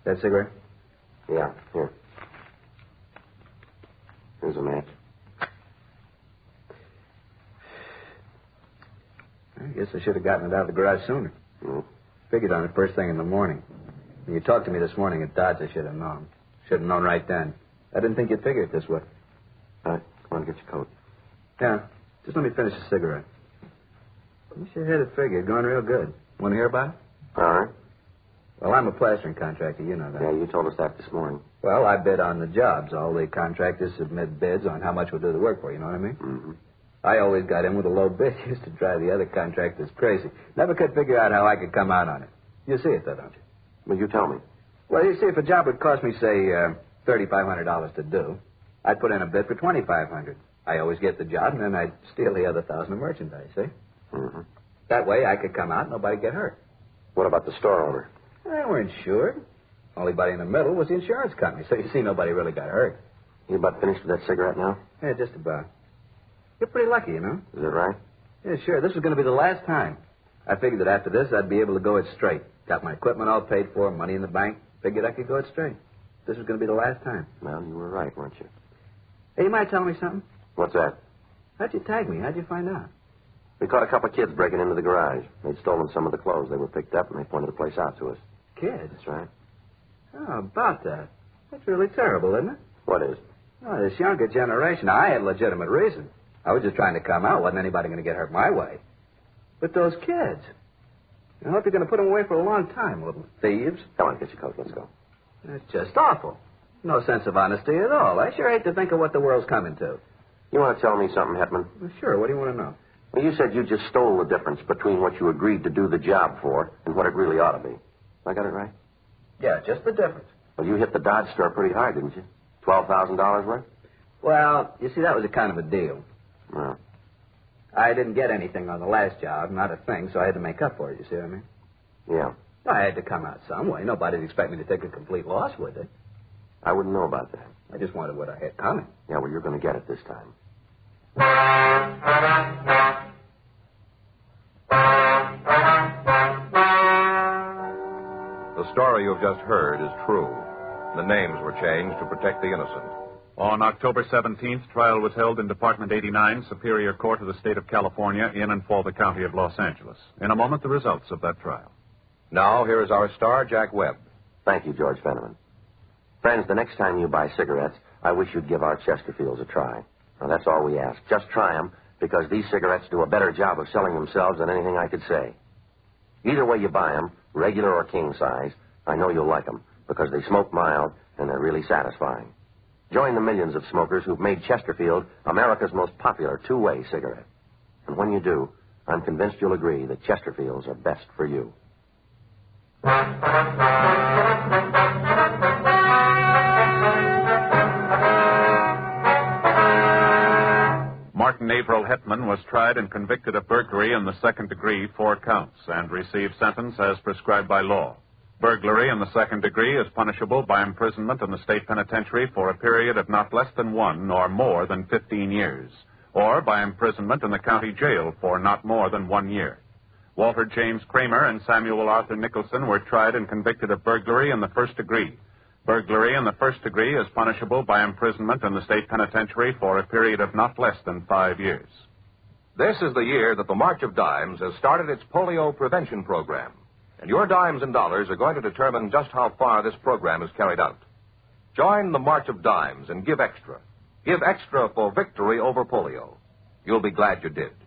That cigarette? Yeah, here. Here's a match. I guess I should have gotten it out of the garage sooner. Figured on it first thing in the morning. When you talked to me this morning at Dodge, I should have known. Should have known right then. I didn't think you'd figure it this way. All right, come on, get your coat. Yeah, just let me finish the cigarette. You sure had it figured. Going real good. Want to hear about it? All right. Well, I'm a plastering contractor. You know that. Yeah, you told us that this morning. Well, I bid on the jobs. All the contractors submit bids on how much we'll do the work for. You know what I mean? Mm-hmm. I always got in with a low bid. Used to drive the other contractors crazy. Never could figure out how I could come out on it. You see it, though, don't you? Well, you tell me. Well, you see, if a job would cost me, say, $3,500 to do, I'd put in a bid for $2,500. I always get the job, and then I'd steal the other $1,000 of merchandise, see? Mm-hmm. That way I could come out and nobody get hurt. What about the store owner? They weren't insured. Only body in the middle was the insurance company, so you see, nobody really got hurt. You about finished with that cigarette now? Yeah, just about. You're pretty lucky, you know? Is it right? Yeah, sure. This was going to be the last time. I figured that after this, I'd be able to go it straight. Got my equipment all paid for, money in the bank. Figured I could go it straight. This was going to be the last time. Well, you were right, weren't you? Hey, you might tell me something? What's that? How'd you tag me? How'd you find out? We caught a couple of kids breaking into the garage. They'd stolen some of the clothes. They were picked up, and they pointed the place out to us. Kids? That's right. Oh, about that. That's really terrible, isn't it? What is? Oh, this younger generation. Now, I had legitimate reason. I was just trying to come out. Wasn't anybody going to get hurt my way. But those kids. I hope you're going to put them away for a long time, little thieves. Come on, get your coat. Let's go. That's just awful. No sense of honesty at all. I sure hate to think of what the world's coming to. You want to tell me something, Hetman? Well, sure. What do you want to know? Well, you said you just stole the difference between what you agreed to do the job for and what it really ought to be. I got it right? Yeah, just the difference. Well, you hit the Dodge store pretty hard, didn't you? $12,000 worth? Well, you see, that was a kind of a deal. Well. I didn't get anything on the last job, not a thing, so I had to make up for it, you see what I mean? Yeah. I had to come out some way. Nobody'd expect me to take a complete loss with it. I wouldn't know about that. I just wanted what I had coming. Yeah, well, you're going to get it this time. The story you've just heard is true. The names were changed to protect the innocent. On October 17th, trial was held in Department 89, Superior Court of the State of California, in and for the County of Los Angeles. In a moment, the results of that trial. Now, here is our star, Jack Webb. Thank you, George Fenneman. Friends, the next time you buy cigarettes, I wish you'd give our Chesterfields a try. Now, that's all we ask. Just try them, because these cigarettes do a better job of selling themselves than anything I could say. Either way you buy them, regular or king size, I know you'll like them, because they smoke mild and they're really satisfying. Join the millions of smokers who've made Chesterfield America's most popular two-way cigarette. And when you do, I'm convinced you'll agree that Chesterfields are best for you. Martin Averill Hetman was tried and convicted of burglary in the second degree, 4 counts, and received sentence as prescribed by law. Burglary in the second degree is punishable by imprisonment in the state penitentiary for a period of not less than 1 nor more than 15 years, or by imprisonment in the county jail for not more than 1 year. Walter James Kramer and Samuel Arthur Nicholson were tried and convicted of burglary in the first degree. Burglary in the first degree is punishable by imprisonment in the state penitentiary for a period of not less than 5 years. This is the year that the March of Dimes has started its polio prevention program. And your dimes and dollars are going to determine just how far this program is carried out. Join the March of Dimes and give extra. Give extra for victory over polio. You'll be glad you did.